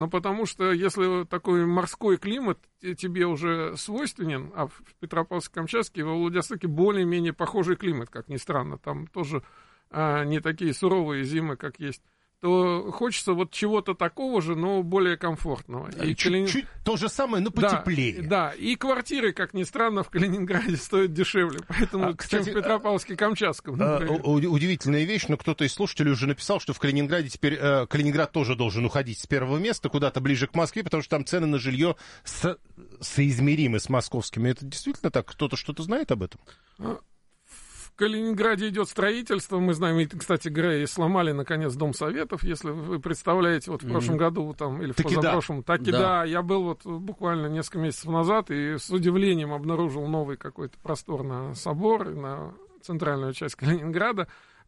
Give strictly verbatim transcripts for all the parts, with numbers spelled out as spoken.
Ну, потому что если такой морской климат тебе уже свойственен, а в Петропавловске-Камчатске и во Владивостоке более-менее похожий климат, как ни странно, там тоже а, не такие суровые зимы, как есть, то хочется вот чего-то такого же, но более комфортного. И Чуть-чуть Калини... то же самое, но потеплее. Да, да, и квартиры, как ни странно, в Калининграде стоят дешевле, поэтому, а, кстати, чем в Петропавловске-Камчатском, например. Удивительная вещь, но кто-то из слушателей уже написал, что в Калининграде теперь э, Калининград тоже должен уходить с первого места куда-то ближе к Москве, потому что там цены на жилье со... соизмеримы с московскими. Это действительно так? Кто-то что-то знает об этом? В Калининграде идет строительство, мы знаем, и, кстати говоря, и сломали, наконец, Дом Советов, если вы представляете, вот в прошлом mm-hmm. году там, или в таки позапрошлом, да. так и да. да, я был вот буквально несколько месяцев назад и с удивлением обнаружил новый какой-то просторный собор на центральную часть Калининграда,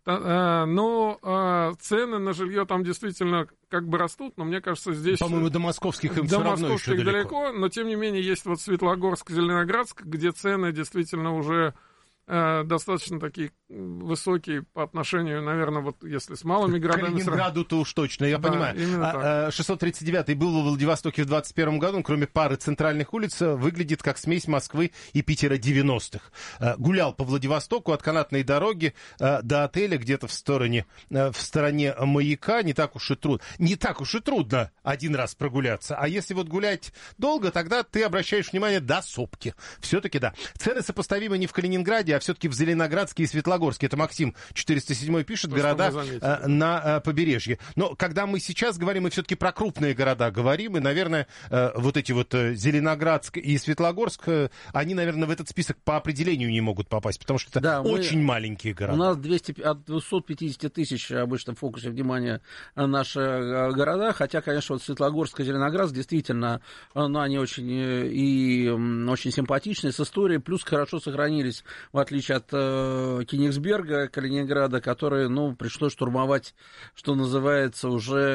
но цены на жилье там действительно как бы растут, но мне кажется, здесь... По-моему, до московских им до все равно еще далеко. далеко, но тем не менее есть вот Светлогорск, Зеленоградск, где цены действительно уже... достаточно такие высокие по отношению, наверное, вот если с малыми городами... Калининграду-то уж точно, я да, понимаю. А, шестьсот тридцать девятый был во Владивостоке в двадцать первом году, кроме пары центральных улиц, выглядит как смесь Москвы и Питера девяностых. Гулял по Владивостоку от канатной дороги до отеля где-то в стороне, в стороне Маяка, не так уж и трудно. Не так уж и трудно один раз прогуляться, а если вот гулять долго, тогда ты обращаешь внимание до сопки. Все-таки да. Цены сопоставимы не в Калининграде, а все-таки в Зеленоградске и Светлогорске. Это Максим четыреста седьмой пишет, то, города а, на а, побережье. Но когда мы сейчас говорим, мы все-таки про крупные города говорим, и, наверное, а, вот эти вот а, Зеленоградск и Светлогорск, а, они, наверное, в этот список по определению не могут попасть, потому что это да, очень мы, маленькие города. У нас двести, от двухсот пятидесяти тысяч обычно в фокусе внимания наши города, хотя, конечно, вот Светлогорск и Зеленоградск действительно, ну, они очень, и, очень симпатичные, с историей, плюс хорошо сохранились, в отличие от э, Кенигсберга, Калининграда, который, ну, пришлось штурмовать, что называется,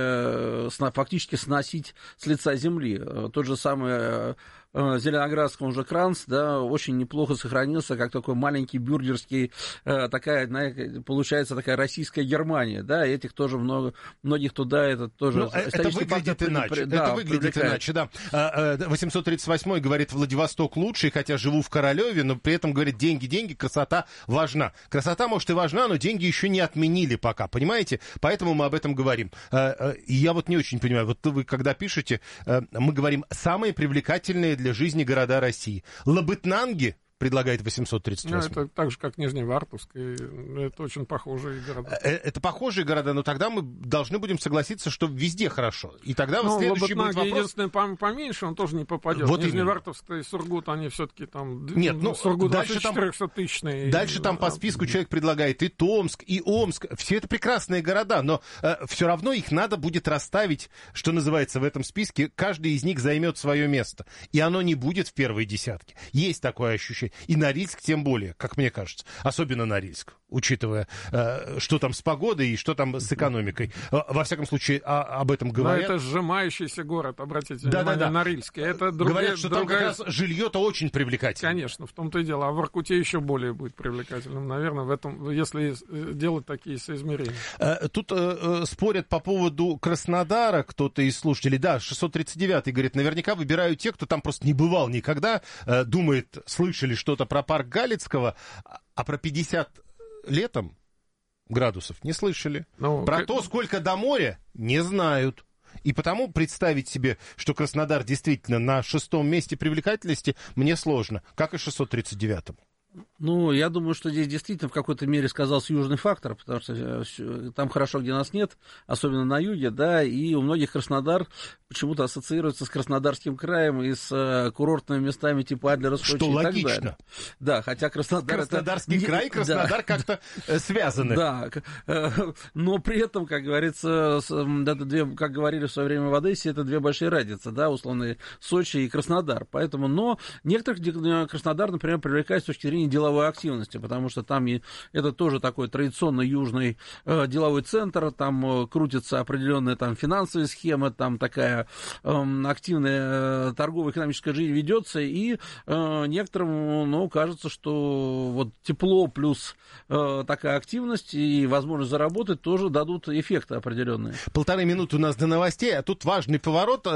уже э, фактически сносить с лица земли. Тот же самый э, Зеленоградск, он же Кранц, да, очень неплохо сохранился, как такой маленький бюргерский, э, такая, получается, такая российская Германия, да, и этих тоже много, многих туда, это тоже... Ну, это выглядит иначе, при, да, это выглядит иначе, да. восемьсот тридцать восьмой говорит, Владивосток лучший, хотя живу в Королеве, но при этом, говорит, деньги, деньги, красота важна. Красота, может, и важна, но деньги еще не отменили пока, понимаете? Поэтому мы об этом говорим. И я вот не очень понимаю, вот вы, когда пишете, мы говорим, самые привлекательные для жизни города России. Лабытнанги, предлагает восемьсот тридцать восемь. Ну, это так же, как Нижневартовск, и это очень похожие города. Это похожие города, но тогда мы должны будем согласиться, что везде хорошо. И тогда ну, следующий будет вопрос... единственное, поменьше, он тоже не попадет. Вот Нижневартовск и Сургут, они все-таки там... Нет, ну, Сургут дальше там, четырехсоттысячные. Дальше там по списку человек предлагает и Томск, и Омск. Все это прекрасные города, но э, все равно их надо будет расставить, что называется, в этом списке. Каждый из них займет свое место. И оно не будет в первой десятке. Есть такое ощущение. И Норильск тем более, как мне кажется. Особенно Норильск, учитывая, э, что там с погодой и что там с экономикой. Во всяком случае, а, об этом говорят. Но это сжимающийся город, обратите да, внимание, да, да. Норильский. Это другая, говорят, что другая... там как раз жилье-то очень привлекательное. Конечно, в том-то и дело. А в Воркуте еще более будет привлекательным, наверное, в этом, если делать такие соизмерения. Тут э, спорят по поводу Краснодара кто-то из слушателей. Да, шестьсот тридцать девятый говорит, наверняка выбирают те, кто там просто не бывал никогда, э, думает, слышали что-то про парк Галицкого, а про пятьдесят летом градусов не слышали. Ну, про к... то, сколько до моря, не знают. И потому представить себе, что Краснодар действительно на шестом месте привлекательности, мне сложно, как и шестьсот тридцать девятом. Ну, я думаю, что здесь действительно в какой-то мере сказался южный фактор, потому что там хорошо, где нас нет, особенно на юге, да, и у многих Краснодар почему-то ассоциируется с Краснодарским краем и с курортными местами типа Адлера, Сочи и так далее. Что логично. Да, хотя Краснодар... Краснодарский это... край и Краснодар да. как-то связаны. Да, но при этом, как говорится, это две, как говорили в свое время в Одессе, это две большие разницы, да, условно, Сочи и Краснодар. Поэтому, но некоторых Краснодар, например, привлекает с точки зрения деловой деловой активности, потому что там и, это тоже такой традиционно южный э, деловой центр, там э, крутятся определенные там финансовые схемы, там такая э, активная э, торгово-экономическая жизнь ведется, и э, некоторым, ну, кажется, что вот тепло плюс э, такая активность и возможность заработать тоже дадут эффекты определенные. Полторы минуты у нас до новостей, а тут важный поворот.